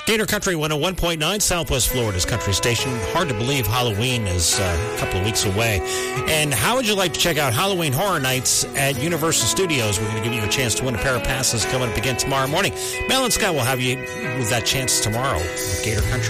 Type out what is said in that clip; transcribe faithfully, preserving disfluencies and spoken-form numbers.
Gator Country one oh one point nine, Southwest Florida's country station. Hard to believe Halloween is uh, a couple of weeks away. And how would you like to check out Halloween Horror Nights at Universal Studios? We're going to give you a chance to win a pair of passes coming up again tomorrow morning. Mel and Scott will have you with that chance tomorrow with Gator Country.